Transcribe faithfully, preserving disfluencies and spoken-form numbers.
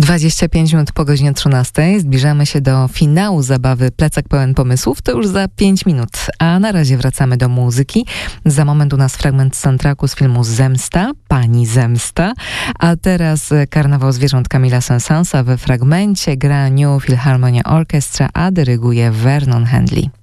dwadzieścia pięć minut po godzinie trzynastej. Zbliżamy się do finału zabawy Plecak pełen pomysłów. To już za pięć minut. A na razie wracamy do muzyki. Za moment u nas fragment soundtracku z filmu Zemsta, Pani Zemsta. A teraz Karnawał zwierząt Camilla Saint-Saënsa. We fragmencie gra New Philharmonia Orchestra, a dyryguje Vernon Handley.